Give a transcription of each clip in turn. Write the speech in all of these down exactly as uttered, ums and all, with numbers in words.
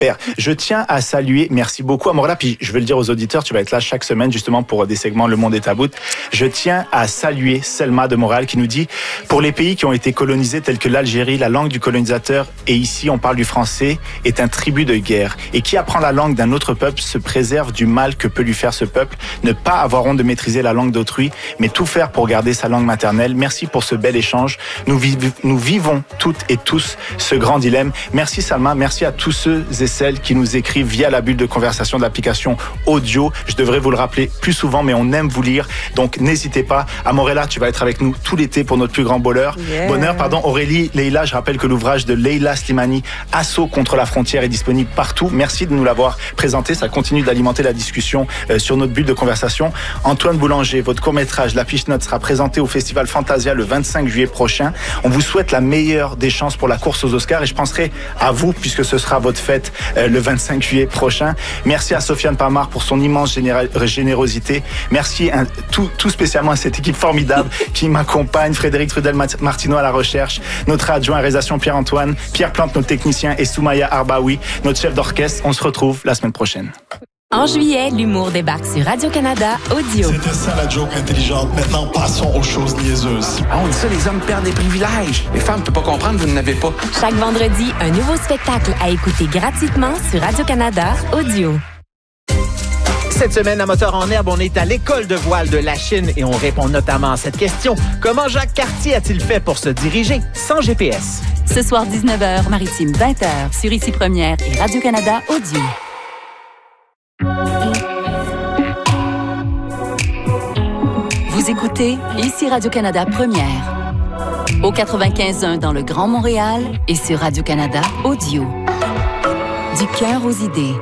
Je tiens à saluer, merci beaucoup à Morella, puis je veux le dire aux auditeurs, tu vas être là chaque semaine justement pour des segments Le Monde est à bout. Je tiens à saluer Selma de Montréal qui nous dit « Pour les pays qui ont été colonisés tels que l'Algérie, la langue du colonisateur, et ici on parle du français, est un tribut de guerre. Et qui apprend la langue d'un autre peuple se préserve du mal que peut lui faire ce peuple. Ne pas avoir honte de maîtriser la langue d'autrui, mais tout faire pour garder sa langue maternelle. Merci pour ce bel échange. Nous, viv- nous vivons toutes et tous ce grand dilemme. Merci Salma, merci à tous ceux et celles qui nous écrivent via la bulle de conversation de l'application audio. Je devrais vous le rappeler plus souvent, mais on aime vous lire. Donc, n'hésitez pas. À Morella, tu vas être avec nous tout l'été pour notre plus grand bonheur. Yeah. Bonheur, pardon. Aurélie, Leïla, je rappelle que l'ouvrage de Leïla Slimani, Assaut contre la frontière, est disponible partout. Merci de nous l'avoir présenté. Ça continue d'alimenter la discussion euh, sur notre bulle de conversation. Antoine Boulanger, votre court-métrage, La Fiche Note, sera présenté au Festival Fantasia le vingt-cinq juillet prochain. On vous souhaite la meilleure des chances pour la course aux Oscars et je penserai à vous puisque ce sera votre fête Euh, le vingt-cinq juillet prochain. Merci à Sofiane Pamar pour son immense généra- générosité. Merci un, tout, tout spécialement à cette équipe formidable qui m'accompagne. Frédéric Trudel-Martineau à la recherche, notre adjoint à réalisation Pierre-Antoine, Pierre Plante, notre technicien, et Soumaya Arbaoui, notre chef d'orchestre. On se retrouve la semaine prochaine. En juillet, l'humour débarque sur Radio-Canada Audio. C'était ça la joke intelligente. Maintenant, passons aux choses niaiseuses. Ah, on dit ça, les hommes perdent des privilèges. Les femmes ne peuvent pas comprendre, vous n'en avez pas. Chaque vendredi, un nouveau spectacle à écouter gratuitement sur Radio-Canada Audio. Cette semaine, à Moteur en herbe, on est à l'école de voile de la Chine et on répond notamment à cette question. Comment Jacques Cartier a-t-il fait pour se diriger sans G P S? Ce soir, dix-neuf heures, Maritime vingt heures, sur Ici Première et Radio-Canada Audio. Vous écoutez Ici Radio-Canada Première. Au quatre-vingt-quinze point un dans le Grand Montréal et sur Radio-Canada Audio. Du cœur aux idées.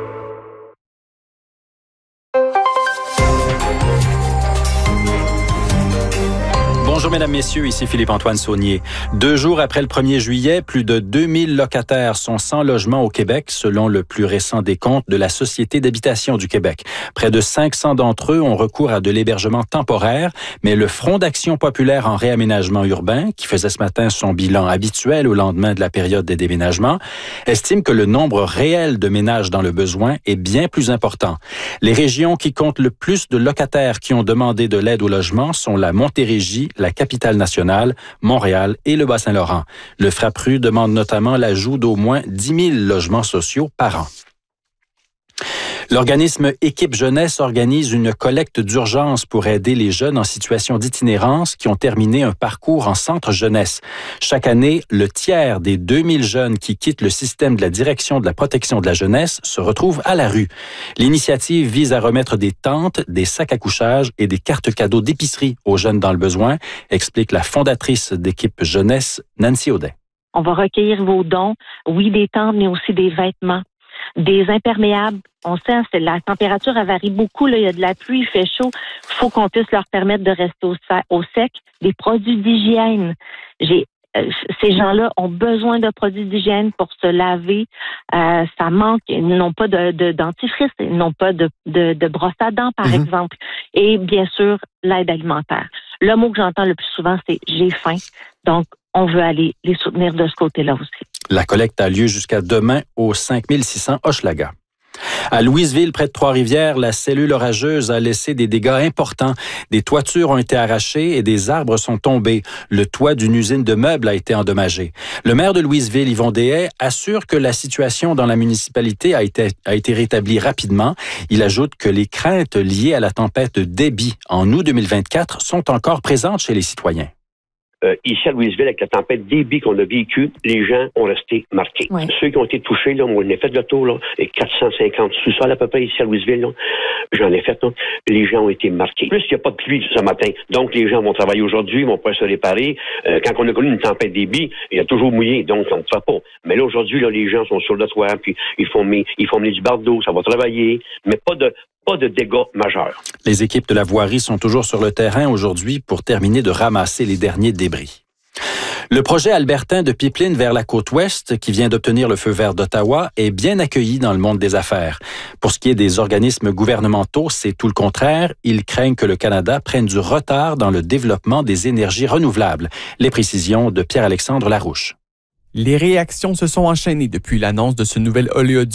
Bonjour mesdames, messieurs, ici Philippe-Antoine Saunier. Deux jours après le premier juillet, plus de deux mille locataires sont sans logement au Québec, selon le plus récent décompte de la Société d'habitation du Québec. Près de cinq cents d'entre eux ont recours à de l'hébergement temporaire, mais le Front d'action populaire en réaménagement urbain, qui faisait ce matin son bilan habituel au lendemain de la période des déménagements, estime que le nombre réel de ménages dans le besoin est bien plus important. Les régions qui comptent le plus de locataires qui ont demandé de l'aide au logement sont la Montérégie, la Capitale-Nationale, Montréal et le Bas-Saint-Laurent. Le Frappru demande notamment l'ajout d'au moins dix mille logements sociaux par an. L'organisme Équipe Jeunesse organise une collecte d'urgence pour aider les jeunes en situation d'itinérance qui ont terminé un parcours en centre jeunesse. Chaque année, le tiers des deux mille jeunes qui quittent le système de la Direction de la protection de la jeunesse se retrouvent à la rue. L'initiative vise à remettre des tentes, des sacs à couchage et des cartes cadeaux d'épicerie aux jeunes dans le besoin, explique la fondatrice d'Équipe Jeunesse, Nancy Audet. On va recueillir vos dons, oui, des tentes, mais aussi des vêtements, des imperméables. On sait, c'est, la température elle varie beaucoup. Là, il y a de la pluie, il fait chaud. Il faut qu'on puisse leur permettre de rester au, au sec. Des produits d'hygiène. J'ai, euh, ces gens-là ont besoin de produits d'hygiène pour se laver. Euh, ça manque. Ils n'ont pas de, de dentifrice, ils n'ont pas de, de, de brosse à dents, par mm-hmm. exemple. Et bien sûr, l'aide alimentaire. Le mot que j'entends le plus souvent, c'est « j'ai faim ». Donc, on veut aller les soutenir de ce côté-là aussi. La collecte a lieu jusqu'à demain au cinq mille six cents Hochelaga. À Louisville, près de Trois-Rivières, la cellule orageuse a laissé des dégâts importants. Des toitures ont été arrachées et des arbres sont tombés. Le toit d'une usine de meubles a été endommagé. Le maire de Louisville, Yvon Deshaies, assure que la situation dans la municipalité a été, a été rétablie rapidement. Il ajoute que les craintes liées à la tempête Debby en août deux mille vingt-quatre sont encore présentes chez les citoyens. Euh, ici à Louisville, avec la tempête Debby qu'on a vécue, les gens ont resté marqués. Ouais. Ceux qui ont été touchés, là, moi, j'en ai fait le tour, là, et quatre cent cinquante sous-sols à peu près ici à Louisville, là, j'en ai fait, là, les gens ont été marqués. Plus, il n'y a pas de pluie ce matin, donc les gens vont travailler aujourd'hui, ils vont pas se réparer. Euh, quand on a connu une tempête Debby, il y a toujours mouillé, donc on ne fait pas. Mais là, aujourd'hui, là, les gens sont sur le toit, puis ils font mis, ils font mener du bardeau, ça va travailler, mais pas de Pas de dégâts majeurs. Les équipes de la voirie sont toujours sur le terrain aujourd'hui pour terminer de ramasser les derniers débris. Le projet albertain de pipeline vers la côte ouest, qui vient d'obtenir le feu vert d'Ottawa, est bien accueilli dans le monde des affaires. Pour ce qui est des organismes gouvernementaux, c'est tout le contraire. Ils craignent que le Canada prenne du retard dans le développement des énergies renouvelables. Les précisions de Pierre-Alexandre Larouche. Les réactions se sont enchaînées depuis l'annonce de ce nouvel oléoduc